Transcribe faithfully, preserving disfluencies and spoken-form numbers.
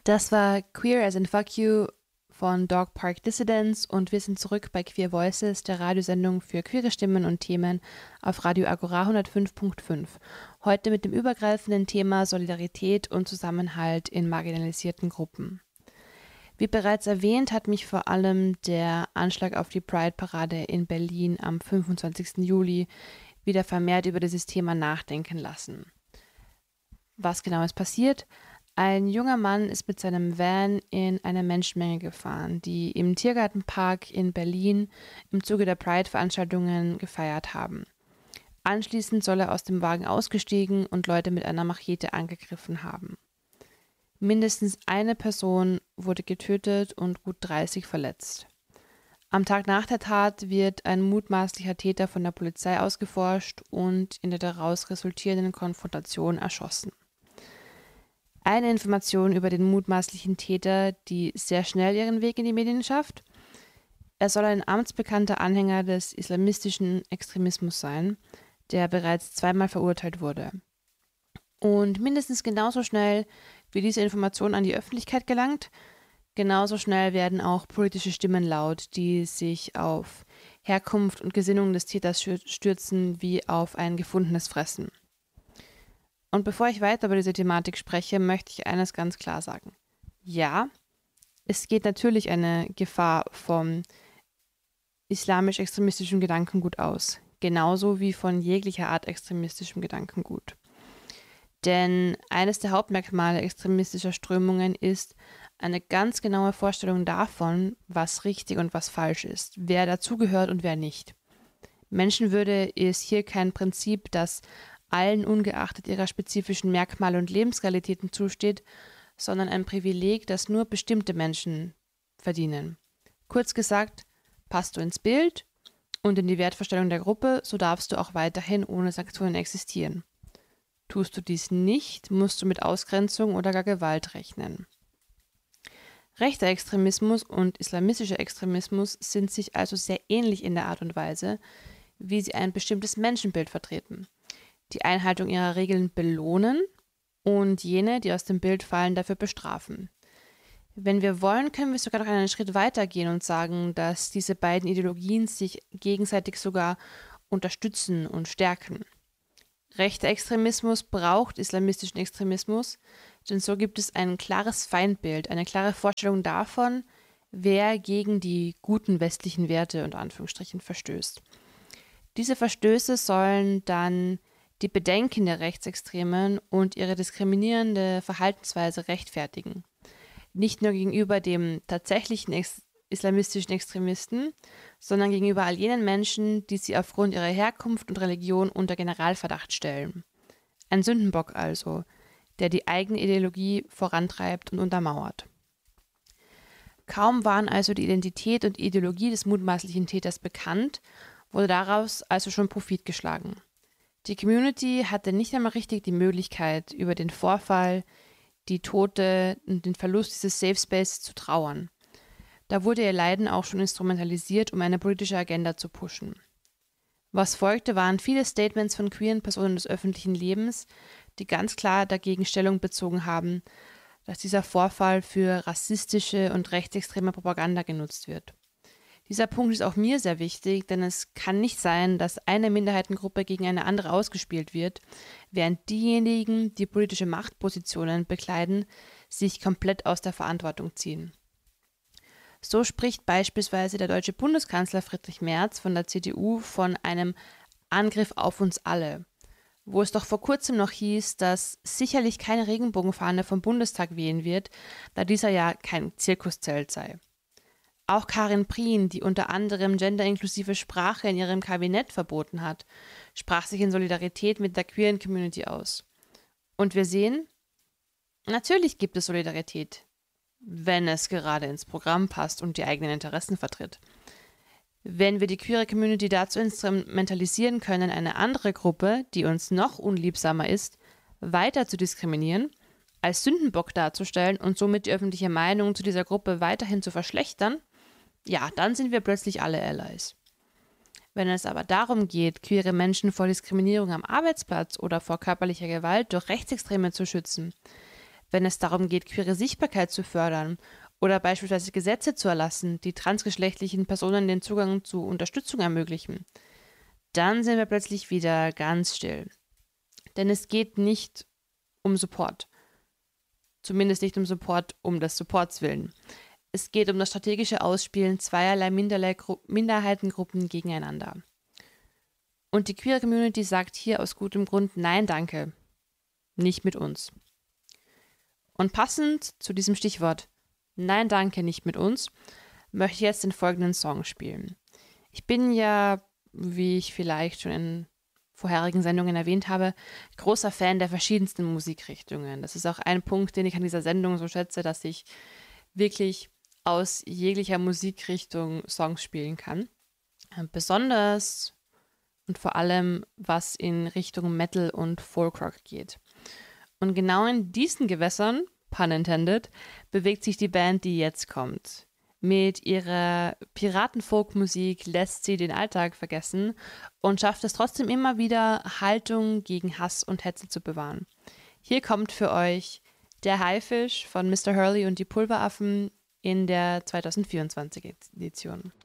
Das war Queer as in Fuck You von Dog Park Dissidents und wir sind zurück bei Queer Voices, der Radiosendung für queere Stimmen und Themen auf Radio Agora hundertfünf Komma fünf. Heute mit dem übergreifenden Thema Solidarität und Zusammenhalt in marginalisierten Gruppen. Wie bereits erwähnt, hat mich vor allem der Anschlag auf die Pride-Parade in Berlin am fünfundzwanzigsten Juli wieder vermehrt über dieses Thema nachdenken lassen. Was genau ist passiert? Ein junger Mann ist mit seinem Van in eine Menschenmenge gefahren, die im Tiergartenpark in Berlin im Zuge der Pride-Veranstaltungen gefeiert haben. Anschließend soll er aus dem Wagen ausgestiegen und Leute mit einer Machete angegriffen haben. Mindestens eine Person wurde getötet und gut dreißig verletzt. Am Tag nach der Tat wird ein mutmaßlicher Täter von der Polizei ausgeforscht und in der daraus resultierenden Konfrontation erschossen. Eine Information über den mutmaßlichen Täter, die sehr schnell ihren Weg in die Medien schafft. Er soll ein amtsbekannter Anhänger des islamistischen Extremismus sein, der bereits zweimal verurteilt wurde. Und mindestens genauso schnell, wie diese Information an die Öffentlichkeit gelangt, genauso schnell werden auch politische Stimmen laut, die sich auf Herkunft und Gesinnung des Täters stürzen wie auf ein gefundenes Fressen. Und bevor ich weiter über diese Thematik spreche, möchte ich eines ganz klar sagen. Ja, es geht natürlich eine Gefahr vom islamisch-extremistischen Gedankengut aus, genauso wie von jeglicher Art extremistischem Gedankengut. Denn eines der Hauptmerkmale extremistischer Strömungen ist eine ganz genaue Vorstellung davon, was richtig und was falsch ist, wer dazugehört und wer nicht. Menschenwürde ist hier kein Prinzip, das allen ungeachtet ihrer spezifischen Merkmale und Lebensrealitäten zusteht, sondern ein Privileg, das nur bestimmte Menschen verdienen. Kurz gesagt, passt du ins Bild und in die Wertvorstellung der Gruppe, so darfst du auch weiterhin ohne Sanktionen existieren. Tust du dies nicht, musst du mit Ausgrenzung oder gar Gewalt rechnen. Rechter Extremismus und islamistischer Extremismus sind sich also sehr ähnlich in der Art und Weise, wie sie ein bestimmtes Menschenbild vertreten, die Einhaltung ihrer Regeln belohnen und jene, die aus dem Bild fallen, dafür bestrafen. Wenn wir wollen, können wir sogar noch einen Schritt weiter gehen und sagen, dass diese beiden Ideologien sich gegenseitig sogar unterstützen und stärken. Rechter Extremismus braucht islamistischen Extremismus, denn so gibt es ein klares Feindbild, eine klare Vorstellung davon, wer gegen die guten westlichen Werte unter Anführungsstrichen verstößt. Diese Verstöße sollen dann die Bedenken der Rechtsextremen und ihre diskriminierende Verhaltensweise rechtfertigen. Nicht nur gegenüber dem tatsächlichen ex- islamistischen Extremisten, sondern gegenüber all jenen Menschen, die sie aufgrund ihrer Herkunft und Religion unter Generalverdacht stellen. Ein Sündenbock also, der die eigene Ideologie vorantreibt und untermauert. Kaum waren also die Identität und Ideologie des mutmaßlichen Täters bekannt, wurde daraus also schon Profit geschlagen. Die Community hatte nicht einmal richtig die Möglichkeit, über den Vorfall, die Tote und den Verlust dieses Safe Space zu trauern. Da wurde ihr Leiden auch schon instrumentalisiert, um eine politische Agenda zu pushen. Was folgte, waren viele Statements von queeren Personen des öffentlichen Lebens, die ganz klar dagegen Stellung bezogen haben, dass dieser Vorfall für rassistische und rechtsextreme Propaganda genutzt wird. Dieser Punkt ist auch mir sehr wichtig, denn es kann nicht sein, dass eine Minderheitengruppe gegen eine andere ausgespielt wird, während diejenigen, die politische Machtpositionen bekleiden, sich komplett aus der Verantwortung ziehen. So spricht beispielsweise der deutsche Bundeskanzler Friedrich Merz von der C D U von einem Angriff auf uns alle, wo es doch vor kurzem noch hieß, dass sicherlich keine Regenbogenfahne vom Bundestag wehen wird, da dieser ja kein Zirkuszelt sei. Auch Karin Prien, die unter anderem genderinklusive Sprache in ihrem Kabinett verboten hat, sprach sich in Solidarität mit der queeren Community aus. Und wir sehen, natürlich gibt es Solidarität, wenn es gerade ins Programm passt und die eigenen Interessen vertritt. Wenn wir die queere Community dazu instrumentalisieren können, eine andere Gruppe, die uns noch unliebsamer ist, weiter zu diskriminieren, als Sündenbock darzustellen und somit die öffentliche Meinung zu dieser Gruppe weiterhin zu verschlechtern, ja, dann sind wir plötzlich alle Allies. Wenn es aber darum geht, queere Menschen vor Diskriminierung am Arbeitsplatz oder vor körperlicher Gewalt durch Rechtsextreme zu schützen, wenn es darum geht, queere Sichtbarkeit zu fördern oder beispielsweise Gesetze zu erlassen, die transgeschlechtlichen Personen den Zugang zu Unterstützung ermöglichen, dann sind wir plötzlich wieder ganz still. Denn es geht nicht um Support. Zumindest nicht um Support um des Supports willen. Es geht um das strategische Ausspielen zweierlei Minderheitengruppen gegeneinander. Und die queere Community sagt hier aus gutem Grund Nein, danke. Nicht mit uns. Und passend zu diesem Stichwort Nein, danke, nicht mit uns, möchte ich jetzt den folgenden Song spielen. Ich bin ja, wie ich vielleicht schon in vorherigen Sendungen erwähnt habe, großer Fan der verschiedensten Musikrichtungen. Das ist auch ein Punkt, den ich an dieser Sendung so schätze, dass ich wirklich aus jeglicher Musikrichtung Songs spielen kann. Besonders und vor allem, was in Richtung Metal und Folkrock geht. Und genau in diesen Gewässern, pun intended, bewegt sich die Band, die jetzt kommt. Mit ihrer Piraten-Folk-Musik lässt sie den Alltag vergessen und schafft es trotzdem immer wieder, Haltung gegen Hass und Hetze zu bewahren. Hier kommt für euch der Haifisch von Mister Hurley und die Pulveraffen in der zweitausendvierundzwanzig Edition.